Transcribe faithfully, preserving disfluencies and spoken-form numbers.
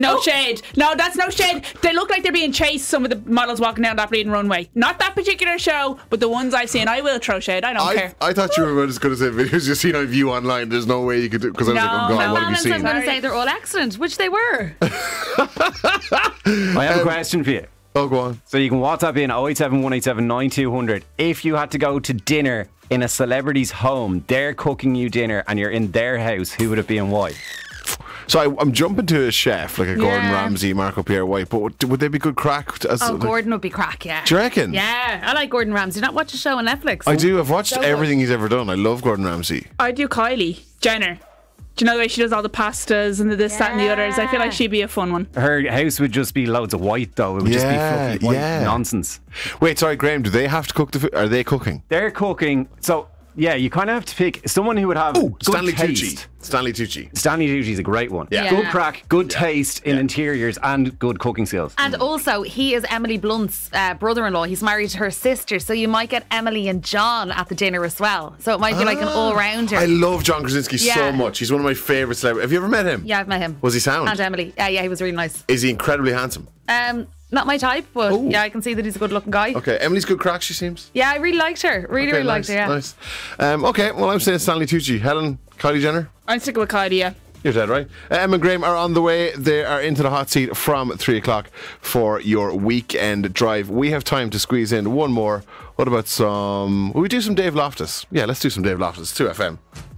No oh. shade. No, that's no shade. They look like they're being chased, some of the models walking down that bleeding runway. Not that particular show, but the ones I've seen. I will throw shade. I don't I, care. I thought you were just going to say videos you've seen on View online. There's no way you could do, because I was no, like, oh God, no, what have you seen? I'm going to say they're all excellent, which they were. I have um, a question for you. Oh, go on. So you can WhatsApp in oh eight seven, one eight seven, nine two hundred. If you had to go to dinner in a celebrity's home, they're cooking you dinner and you're in their house, who would it be and why? So I, I'm jumping to a chef like a Gordon yeah. Ramsay, Marco Pierre White, but would, would they be good crack? As, oh, like, Gordon would be crack, yeah. Do you reckon? Yeah, I like Gordon Ramsay. Not watch a show on Netflix. I do. I've watched so everything good. he's ever done. I love Gordon Ramsay. I do Kylie Jenner. Do you know the way she does all the pastas and the this, yeah. that and the others? I feel like she'd be a fun one. Her house would just be loads of white though. It would yeah, just be fluffy white yeah. nonsense. Wait, sorry, Graham, do they have to cook the food? Are they cooking? They're cooking. So yeah, you kind of have to pick someone who would have Ooh, good Stanley taste. Tucci. Stanley Tucci. Stanley Tucci's a great one. Yeah. Good Yeah. crack, good Yeah. taste in Yeah. interiors and good cooking skills. And also, he is Emily Blunt's uh, brother-in-law. He's married to her sister, so you might get Emily and John at the dinner as well. So it might be like an all-rounder. I love John Krasinski Yeah. so much. He's one of my favourite celebrities. Have you ever met him? Yeah, I've met him. Was he sound? And Emily. Uh, yeah, he was really nice. Is he incredibly handsome? Um, not my type, but Ooh. yeah, I can see that he's a good-looking guy. Okay, Emily's good crack, she seems. Yeah, I really liked her. Really, Okay, really nice, liked her, yeah. Nice. Um, okay, well, I'm saying Stanley Tucci. Helen, Kylie Jenner? I'm sticking with Kylie, yeah. You're dead right. Uh, Emma and Graham are on the way. They are into the hot seat from three o'clock for your weekend drive. We have time to squeeze in one more. What about some... Will we do some Dave Loftus? Yeah, let's do some Dave Loftus. two F M.